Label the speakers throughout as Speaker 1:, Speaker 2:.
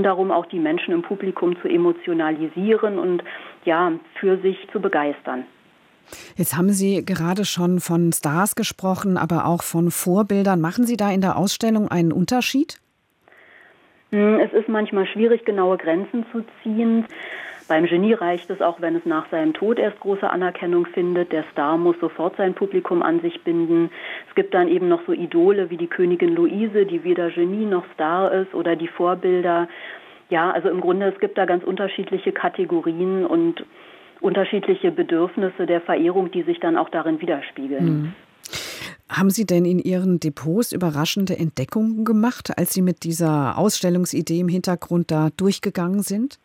Speaker 1: darum, auch die Menschen im Publikum zu emotionalisieren und ja, für sich zu begeistern.
Speaker 2: Jetzt haben Sie gerade schon von Stars gesprochen, aber auch von Vorbildern. Machen Sie da in der Ausstellung einen Unterschied?
Speaker 1: Es ist manchmal schwierig, genaue Grenzen zu ziehen. Beim Genie reicht es auch, wenn es nach seinem Tod erst große Anerkennung findet. Der Star muss sofort sein Publikum an sich binden. Es gibt dann eben noch so Idole wie die Königin Luise, die weder Genie noch Star ist, oder die Vorbilder. Ja, also im Grunde, es gibt da ganz unterschiedliche Kategorien und unterschiedliche Bedürfnisse der Verehrung, die sich dann auch darin widerspiegeln.
Speaker 2: Haben Sie denn in Ihren Depots überraschende Entdeckungen gemacht, als Sie mit dieser Ausstellungsidee im Hintergrund da durchgegangen sind?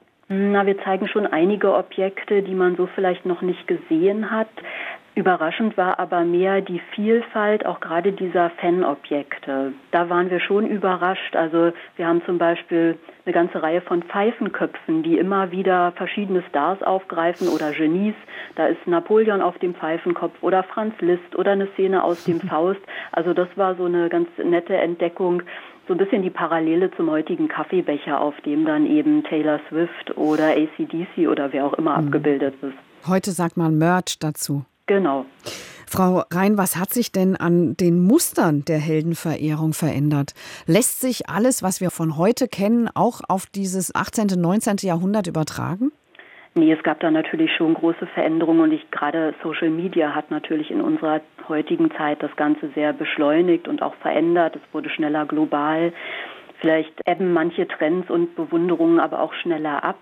Speaker 1: Na, wir zeigen schon einige Objekte, die man so vielleicht noch nicht gesehen hat. Überraschend war aber mehr die Vielfalt auch gerade dieser Fanobjekte. Da waren wir schon überrascht. Also wir haben zum Beispiel eine ganze Reihe von Pfeifenköpfen, die immer wieder verschiedene Stars aufgreifen oder Genies. Da ist Napoleon auf dem Pfeifenkopf oder Franz Liszt oder eine Szene aus dem Faust. Also das war so eine ganz nette Entdeckung. So ein bisschen die Parallele zum heutigen Kaffeebecher, auf dem dann eben Taylor Swift oder AC/DC oder wer auch immer abgebildet ist.
Speaker 2: Heute sagt man Merch dazu.
Speaker 1: Genau.
Speaker 2: Frau Rein, was hat sich denn an den Mustern der Heldenverehrung verändert? Lässt sich alles, was wir von heute kennen, auch auf dieses 18., 19. Jahrhundert übertragen?
Speaker 1: Nee, es gab da natürlich schon große Veränderungen und gerade Social Media hat natürlich in unserer heutigen Zeit das Ganze sehr beschleunigt und auch verändert. Es wurde schneller global. Vielleicht ebben manche Trends und Bewunderungen aber auch schneller ab.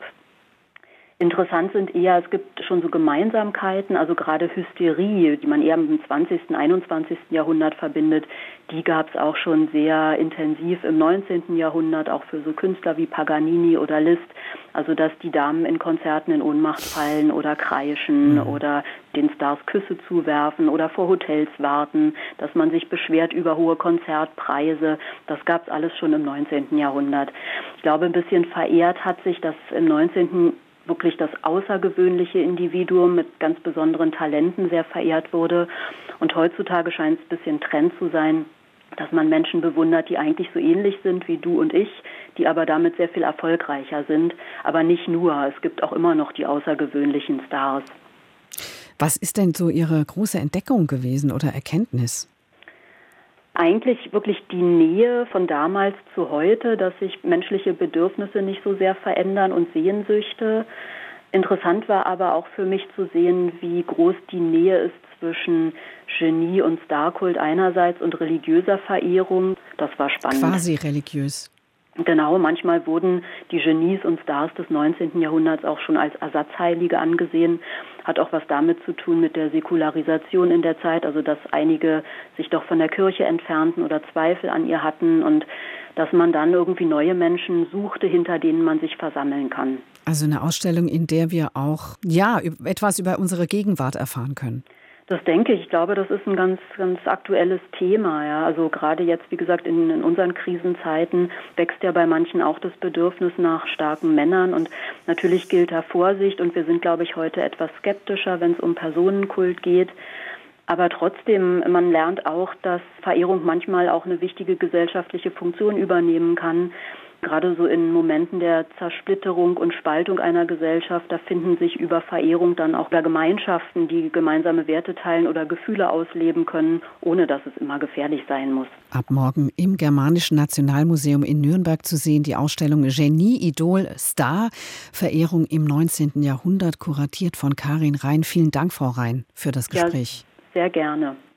Speaker 1: Interessant sind eher, es gibt schon so Gemeinsamkeiten, also gerade Hysterie, die man eher mit dem 20., 21. Jahrhundert verbindet, die gab es auch schon sehr intensiv im 19. Jahrhundert, auch für so Künstler wie Paganini oder Liszt. Also dass die Damen in Konzerten in Ohnmacht fallen oder kreischen oder den Stars Küsse zuwerfen oder vor Hotels warten, dass man sich beschwert über hohe Konzertpreise. Das gab es alles schon im 19. Jahrhundert. Ich glaube, ein bisschen verehrt hat sich das im 19. wirklich das außergewöhnliche Individuum mit ganz besonderen Talenten sehr verehrt wurde. Und heutzutage scheint es ein bisschen Trend zu sein, dass man Menschen bewundert, die eigentlich so ähnlich sind wie du und ich, die aber damit sehr viel erfolgreicher sind. Aber nicht nur, es gibt auch immer noch die außergewöhnlichen Stars.
Speaker 2: Was ist denn so Ihre große Entdeckung gewesen oder Erkenntnis?
Speaker 1: Eigentlich wirklich die Nähe von damals zu heute, dass sich menschliche Bedürfnisse nicht so sehr verändern und Sehnsüchte. Interessant war aber auch für mich zu sehen, wie groß die Nähe ist zwischen Genie und Starkult einerseits und religiöser Verehrung. Das war spannend.
Speaker 2: Quasi religiös.
Speaker 1: Genau, manchmal wurden die Genies und Stars des 19. Jahrhunderts auch schon als Ersatzheilige angesehen. Hat auch was damit zu tun mit der Säkularisation in der Zeit, also dass einige sich doch von der Kirche entfernten oder Zweifel an ihr hatten und dass man dann irgendwie neue Menschen suchte, hinter denen man sich versammeln kann.
Speaker 2: Also eine Ausstellung, in der wir auch etwas über unsere Gegenwart erfahren können.
Speaker 1: Das denke ich. Ich glaube, das ist ein ganz, ganz aktuelles Thema. Ja. Also gerade jetzt, wie gesagt, in unseren Krisenzeiten wächst ja bei manchen auch das Bedürfnis nach starken Männern. Und natürlich gilt da Vorsicht. Und wir sind, glaube ich, heute etwas skeptischer, wenn es um Personenkult geht. Aber trotzdem, man lernt auch, dass Verehrung manchmal auch eine wichtige gesellschaftliche Funktion übernehmen kann. Gerade so in Momenten der Zersplitterung und Spaltung einer Gesellschaft, da finden sich über Verehrung dann auch Gemeinschaften, die gemeinsame Werte teilen oder Gefühle ausleben können, ohne dass es immer gefährlich sein muss.
Speaker 2: Ab morgen im Germanischen Nationalmuseum in Nürnberg zu sehen, die Ausstellung Genie, Idol, Star, Verehrung im 19. Jahrhundert, kuratiert von Karin Rein. Vielen Dank, Frau Rein, für das Gespräch.
Speaker 1: Ja, sehr gerne.